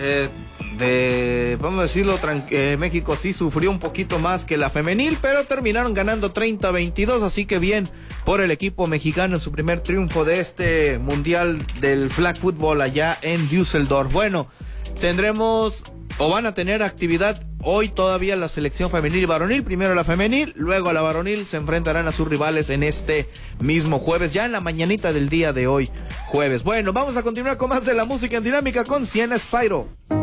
Vamos a decirlo, México sí sufrió un poquito más que la femenil, pero terminaron ganando 30-22, así que bien por el equipo mexicano en su primer triunfo de este mundial del flag football allá en Düsseldorf. Bueno, tendremos o van a tener actividad hoy todavía la selección femenil y varonil, primero la femenil, luego la varonil, se enfrentarán a sus rivales en este mismo jueves, ya en la mañanita del día de hoy, jueves. Bueno, vamos a continuar con más de la música en dinámica con Sienna Spyro.